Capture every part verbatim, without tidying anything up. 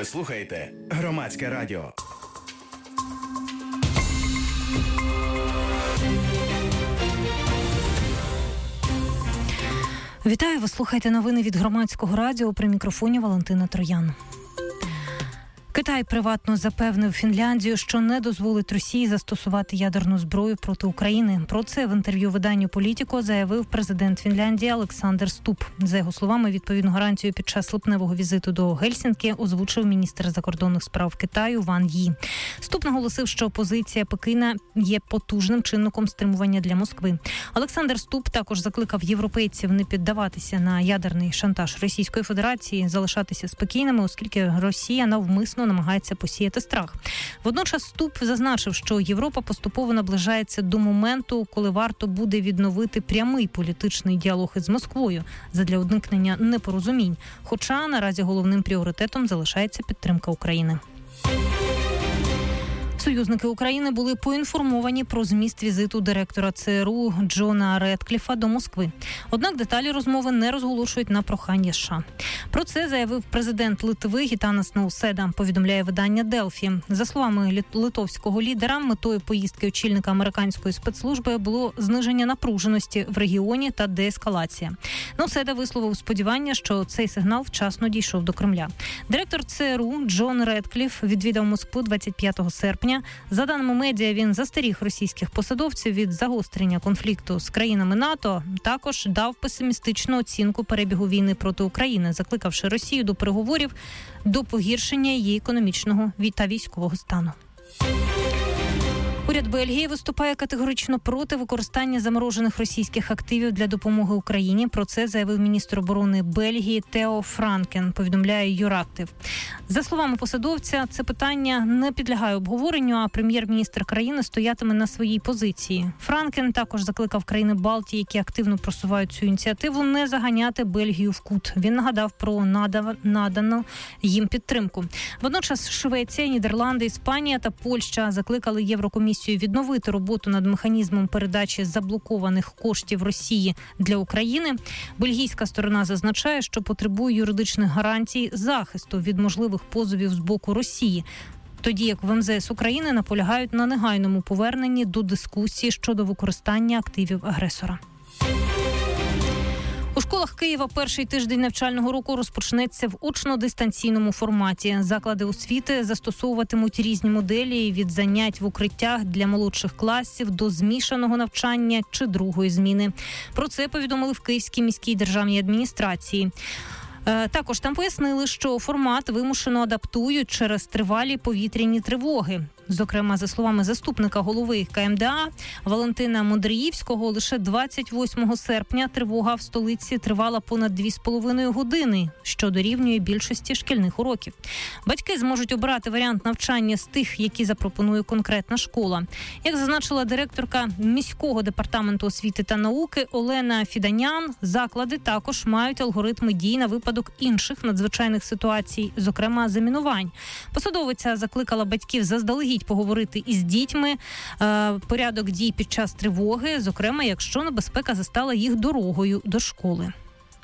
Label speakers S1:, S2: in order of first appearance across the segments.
S1: Ви слухаєте Громадське радіо.
S2: Вітаю, ви слухаєте новини від Громадського радіо, при мікрофоні Валентина Троян. Китай приватно запевнив Фінляндію, що не дозволить Росії застосувати ядерну зброю проти України. Про це в інтерв'ю виданню «Політіко» заявив президент Фінляндії Олександр Ступп. За його словами, відповідну гарантію під час липневого візиту до Гельсінкі озвучив міністр закордонних справ Китаю Ван Ї. Ступп наголосив, що позиція Пекіна є потужним чинником стримування для Москви. Олександр Ступп також закликав європейців не піддаватися на ядерний шантаж Російської Федерації, залишатися спокійними, оскільки Росія навмисно намагається посіяти страх. Водночас Ступп зазначив, що Європа поступово наближається до моменту, коли варто буде відновити прямий політичний діалог із Москвою задля уникнення непорозумінь. Хоча наразі головним пріоритетом залишається підтримка України. Союзники України були поінформовані про зміст візиту директора ЦРУ Джона Редкліфа до Москви. Однак деталі розмови не розголошують на прохання США. Про це заявив президент Литви Гітанас Науседа, повідомляє видання Делфі. За словами литовського лідера, метою поїздки очільника американської спецслужби було зниження напруженості в регіоні та деескалація. Науседа висловив сподівання, що цей сигнал вчасно дійшов до Кремля. Директор ЦРУ Джон Редкліф відвідав Москву двадцять п'ятого серпня. За даними медіа, він застеріг російських посадовців від загострення конфлікту з країнами НАТО, також дав песимістичну оцінку перебігу війни проти України, закликавши Росію до переговорів до погіршення її економічного та військового стану. Уряд Бельгії виступає категорично проти використання заморожених російських активів для допомоги Україні. Про це заявив міністр оборони Бельгії Тео Франкен, повідомляє Юрактив. За словами посадовця, це питання не підлягає обговоренню, а прем'єр-міністр країни стоятиме на своїй позиції. Франкен також закликав країни Балтії, які активно просувають цю ініціативу, не заганяти Бельгію в кут. Він нагадав про надану їм підтримку. Водночас Швеція, Нідерланди, Іспанія та Польща закликали Єврокомісію відновити роботу над механізмом передачі заблокованих коштів Росії для України. Бельгійська сторона зазначає, що потребує юридичних гарантій захисту від можливих позовів з боку Росії, тоді як в ем зе ес України наполягають на негайному поверненні до дискусії щодо використання активів агресора. У школах Києва перший тиждень навчального року розпочнеться в очно-дистанційному форматі. Заклади освіти застосовуватимуть різні моделі від занять в укриттях для молодших класів до змішаного навчання чи другої зміни. Про це повідомили в Київській міській державній адміністрації. Також там пояснили, що формат вимушено адаптують через тривалі повітряні тривоги. Зокрема, за словами заступника голови ка ем де а Валентина Мондріївського, лише двадцять восьмого серпня тривога в столиці тривала понад дві з половиною години, що дорівнює більшості шкільних уроків. Батьки зможуть обирати варіант навчання з тих, які запропонує конкретна школа. Як зазначила директорка міського департаменту освіти та науки Олена Фіданян, заклади також мають алгоритми дій на випадок інших надзвичайних ситуацій, зокрема замінувань. Посадовиця закликала батьків заздалегідь поговорити із дітьми е, порядок дій під час тривоги, зокрема, якщо небезпека застала їх дорогою до школи.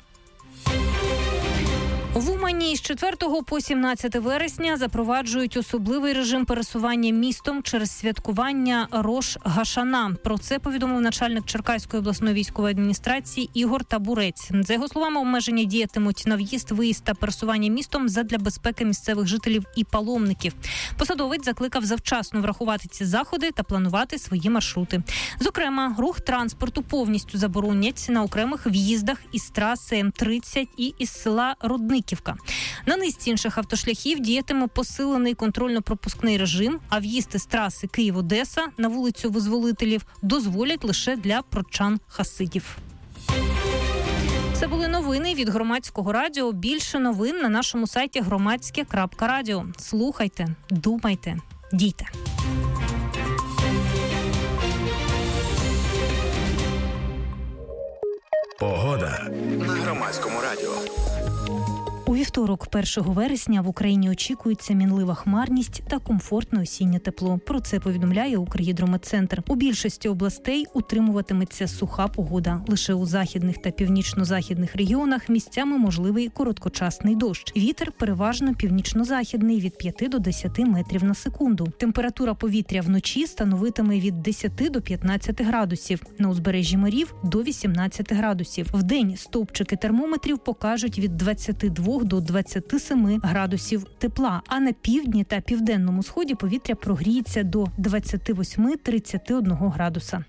S2: В Умані з четвертого по сімнадцяте вересня запроваджують особливий режим пересування містом через святкування Рош Гашана. Про це повідомив начальник Черкаської обласної військової адміністрації Ігор Табурець. За його словами, обмеження діятимуть на в'їзд, виїзд та пересування містом задля безпеки місцевих жителів і паломників. Посадовець закликав завчасно врахувати ці заходи та планувати свої маршрути. Зокрема, рух транспорту повністю заборонять на окремих в'їздах із траси ем тридцять і із села Рудник. На низці інших автошляхів діятиме посилений контрольно-пропускний режим, а в'їзд із траси Київ-Одеса на вулицю Визволителів дозволять лише для прочан-хасидів. Це були новини від Громадського радіо. Більше новин на нашому сайті громадське крапка радіо. Слухайте, думайте, дійте.
S1: Погода на Громадському радіо.
S2: У вівторок, першого вересня, в Україні очікується мінлива хмарність та комфортне осіннє тепло. Про це повідомляє Укргідрометцентр. У більшості областей утримуватиметься суха погода. Лише у західних та північно-західних регіонах місцями можливий короткочасний дощ. Вітер переважно північно-західний від п'яти до десяти метрів на секунду. Температура повітря вночі становитиме від десяти до п'ятнадцяти градусів. На узбережжі морів – до вісімнадцяти градусів. Вдень стовпчики термометрів покажуть від двадцяти двох до двадцяти семи градусів тепла, а на півдні та південному сході повітря прогріється до двадцяти восьми - тридцяти одного градуса.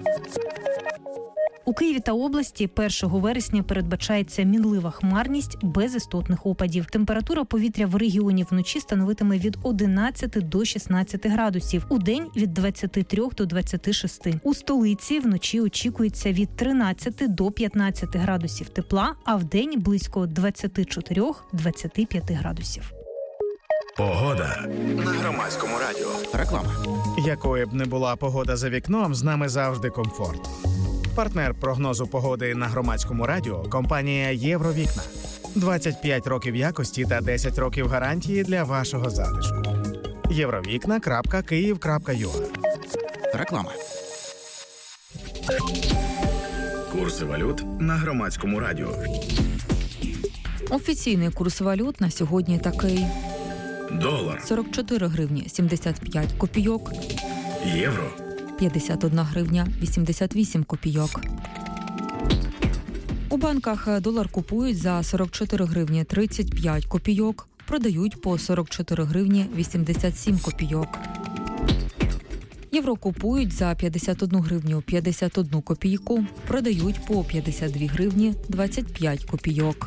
S2: У Києві та області першого вересня передбачається мінлива хмарність без істотних опадів. Температура повітря в регіоні вночі становитиме від одинадцяти до шістнадцяти градусів. Удень – від двадцяти трьох до двадцяти шести. У столиці вночі очікується від тринадцяти до п'ятнадцяти градусів тепла, а вдень – близько двадцяти чотирьох - двадцяти п'яти градусів.
S1: Погода на Громадському радіо.
S3: Реклама.
S1: Якою б не була погода за вікном, з нами завжди комфорт. Партнер прогнозу погоди на Громадському радіо – компанія «Євровікна». двадцять п'ять років якості та десять років гарантії для вашого затишку. євровікна крапка київ крапка ю а.
S3: Реклама.
S1: Курси валют на Громадському радіо.
S4: Офіційний курс валют на сьогодні такий.
S1: Долар
S4: сорок чотири гривні сімдесят п'ять копійок.
S1: Євро
S4: п'ятдесят одна гривня вісімдесят вісім копійок. У банках долар купують за сорок чотири гривні тридцять п'ять копійок, продають по сорок чотири гривні вісімдесят сім копійок. Євро купують за п'ятдесят одну гривню п'ятдесят одну копійку, продають по п'ятдесят дві гривні двадцять п'ять копійок.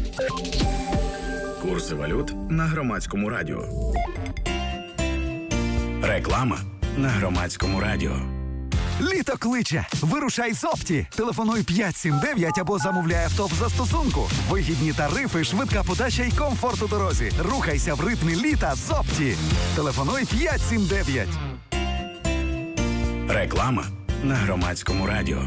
S1: Курси валют на Громадському радіо. Реклама на Громадському радіо.
S5: Літо кличе! Вирушай з Опті! Телефонуй п'ять сім дев'ять або замовляй авто в застосунку. Вигідні тарифи, швидка подача і комфорт у дорозі. Рухайся в ритмі літа з Опті! Телефонуй п'ять сім дев'ять.
S1: Реклама на Громадському радіо.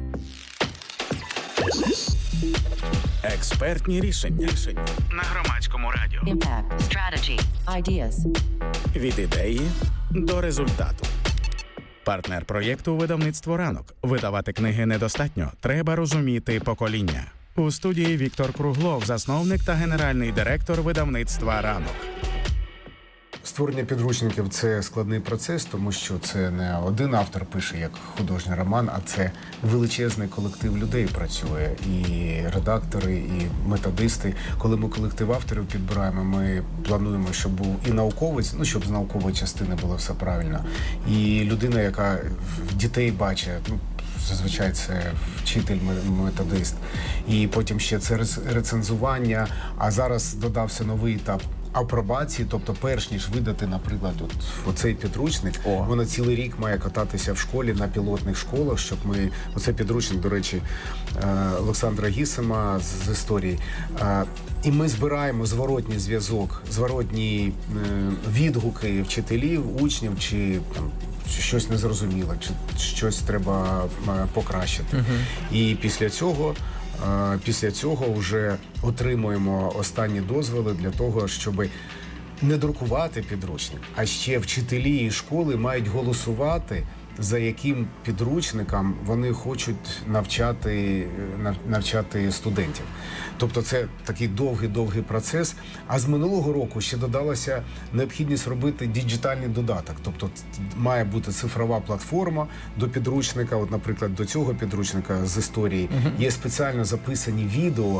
S1: Експертні рішення на Громадському радіо.
S6: Impact, strategy, ideas.
S1: Від ідеї до результату. Партнер проєкту «Видавництво ранок». Видавати книги недостатньо. Треба розуміти покоління. У студії Віктор Круглов, засновник та генеральний директор видавництва «Ранок».
S7: Створення підручників – це складний процес, тому що це не один автор пише як художній роман, а це величезний колектив людей працює. І редактори, і методисти. Коли ми колектив авторів підбираємо, ми плануємо, щоб був і науковець, ну, щоб з наукової частини було все правильно, і людина, яка дітей бачить, ну, зазвичай це вчитель, методист. І потім ще це рецензування, а зараз додався новий етап апробації, тобто перш ніж видати, наприклад, от, оцей підручник, О. воно цілий рік має кататися в школі, на пілотних школах, щоб ми, оцей підручник, до речі, Олександра Гісема з, з історії, і ми збираємо зворотній зв'язок, зворотні відгуки вчителів, учнів, чи там щось незрозуміло, чи щось треба покращити. Uh-huh. І після цього Після цього вже отримуємо останні дозволи для того, щоб не друкувати підручник, а ще вчителі і школи мають голосувати, за яким підручником вони хочуть навчати, навчати студентів. Тобто це такий довгий-довгий процес. А з минулого року ще додалася необхідність робити діджитальний додаток. Тобто має бути цифрова платформа до підручника. От, наприклад, до цього підручника з історії uh-huh. є спеціально записані відео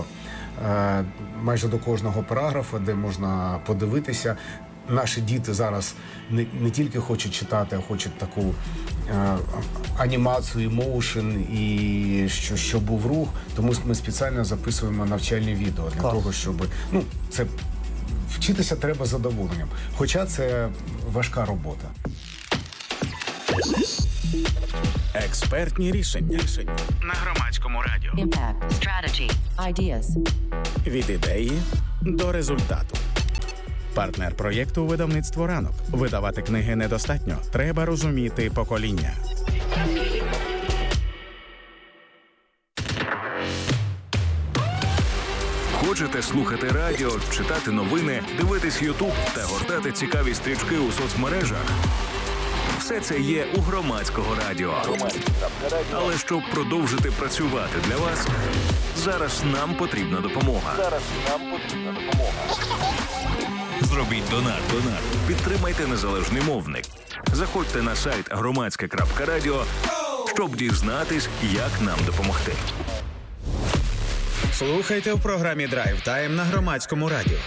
S7: майже до кожного параграфа, де можна подивитися. Наші діти зараз не, не тільки хочуть читати, а хочуть таку е, анімацію, емоушен і що, що був рух. Тому ми спеціально записуємо навчальні відео для Клас. того, щоб... Ну, це вчитися треба з задоволенням. Хоча це важка робота.
S1: Експертні рішення на Громадському радіо.
S6: Impact, strategy, ideas.
S1: Від ідеї до результату. Партнер проєкту «Видавництво ранок». Видавати книги недостатньо. Треба розуміти покоління.
S3: Хочете слухати радіо, читати новини, дивитись Ютуб та гортати цікаві стрічки у соцмережах? Все це є у Громадського радіо. Але щоб продовжити працювати для вас, зараз нам потрібна допомога. Зараз нам потрібна допомога. Зробіть донат. Донат. Підтримайте незалежний мовник. Заходьте на сайт громадське крапка радіо, щоб дізнатись, як нам допомогти.
S1: Слухайте в програмі «Драйв Тайм» на Громадському радіо.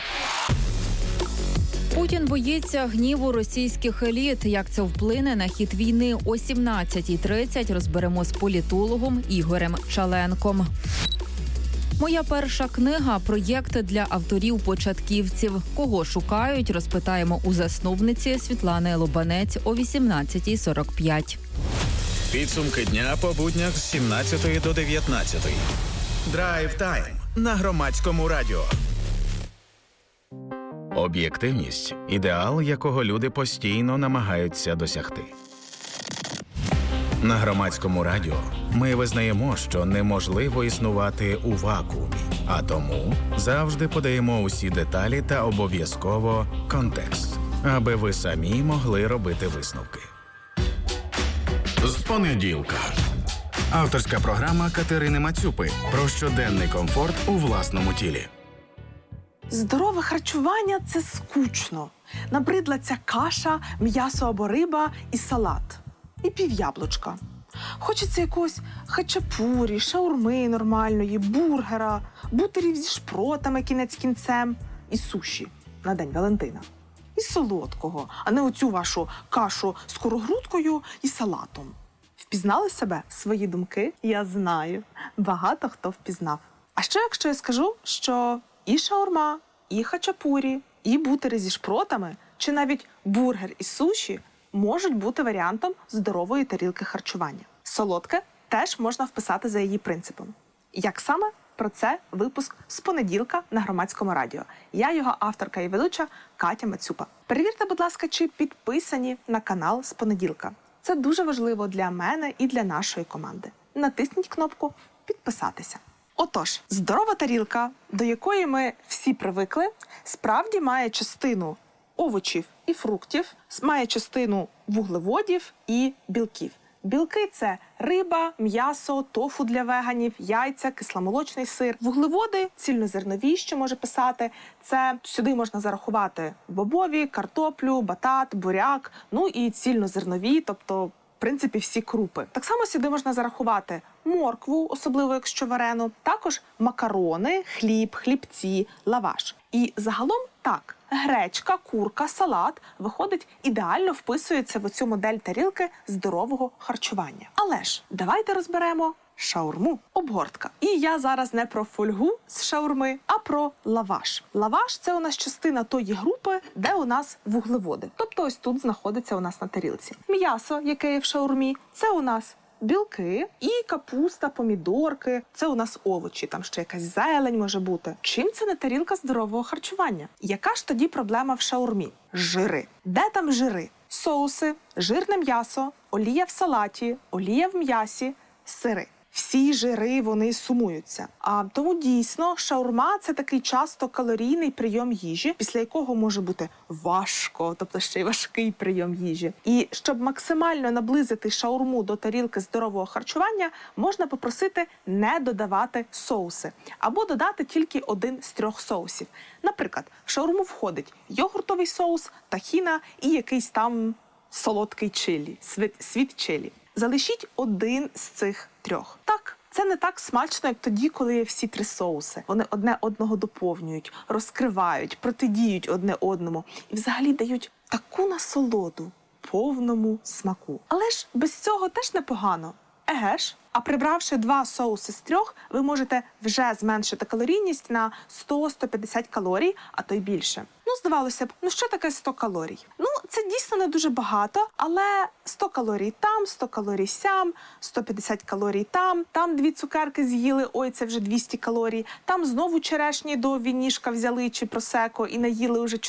S4: Путін боїться гніву російських еліт. Як це вплине на хід війни о сімнадцятій тридцять розберемо з політологом Ігорем Чаленком. Моя перша книга – проєкт для авторів-початківців. Кого шукають, розпитаємо у засновниці Світлани Лобанець о вісімнадцятій сорок п'ять.
S1: Підсумки дня по буднях з сімнадцятої до дев'ятнадцятої. «Драйв Тайм» на Громадському радіо. Об'єктивність – ідеал, якого люди постійно намагаються досягти. На Громадському радіо ми визнаємо, що неможливо існувати у вакуумі, а тому завжди подаємо усі деталі та обов'язково контекст, аби ви самі могли робити висновки. З понеділка. Авторська програма Катерини Мацюпи про щоденний комфорт у власному тілі.
S8: Здорове харчування – це скучно. Набридла ця каша, м'ясо або риба і салат. І півяблучка. Хочеться якогось хачапурі, шаурми нормальної, бургера, бутерів зі шпротами кінець кінцем і суші на День Валентина. І солодкого, а не оцю вашу кашу з курогрудкою і салатом. Впізнали себе, свої думки? Я знаю. Багато хто впізнав. А що, якщо я скажу, що і шаурма, і хачапурі, і бутери зі шпротами, чи навіть бургер і суші можуть бути варіантом здорової тарілки харчування? Солодке теж можна вписати за її принципом. Як саме? Про це випуск з понеділка на Громадському радіо. Я його авторка і ведуча Катя Мацюпа. Перевірте, будь ласка, чи підписані на канал з понеділка. Це дуже важливо для мене і для нашої команди. Натисніть кнопку «Підписатися». Отож, здорова тарілка, до якої ми всі привикли, справді має частину овочів і фруктів, має частину вуглеводів і білків. Білки – це риба, м'ясо, тофу для веганів, яйця, кисломолочний сир. Вуглеводи – цільнозернові, що може писати. Це сюди можна зарахувати бобові, картоплю, батат, буряк, ну і цільнозернові, тобто, в принципі, всі крупи. Так само сюди можна зарахувати моркву, особливо якщо варену, також макарони, хліб, хлібці, лаваш. І загалом так, гречка, курка, салат, виходить, ідеально вписується в оцю модель тарілки здорового харчування. Але ж, давайте розберемо шаурму. Обгортка. І я зараз не про фольгу з шаурми, а про лаваш. Лаваш – це у нас частина тої групи, де у нас вуглеводи. Тобто ось тут знаходиться у нас на тарілці. М'ясо, яке є в шаурмі, це у нас білки і капуста, помідорки. Це у нас овочі, там ще якась зелень може бути. Чим це не тарілка здорового харчування? Яка ж тоді проблема в шаурмі? Жири. Де там жири? Соуси, жирне м'ясо, олія в салаті, олія в м'ясі, сири. Всі жири, вони сумуються. А тому дійсно шаурма – це такий часто калорійний прийом їжі, після якого може бути важко, тобто ще й важкий прийом їжі. І щоб максимально наблизити шаурму до тарілки здорового харчування, можна попросити не додавати соуси. Або додати тільки один з трьох соусів. Наприклад, в шаурму входить йогуртовий соус, тахіна і якийсь там солодкий чилі, світ, світ чилі. Залишіть один з цих трьох. Так, це не так смачно, як тоді, коли є всі три соуси. Вони одне одного доповнюють, розкривають, протидіють одне одному і взагалі дають таку насолоду повному смаку. Але ж без цього теж непогано. Еге ж, а прибравши два соуси з трьох, ви можете вже зменшити калорійність на сто - сто п'ятдесят калорій, а то й більше. Ну, здавалося б, ну що таке сто калорій? Ну, це дійсно не дуже багато, але сто калорій там, сто калорій сям, сто п'ятдесят калорій там, там дві цукерки з'їли, ой, це вже двісті калорій, там знову черешні до вінішка взяли чи просеко і наїли вже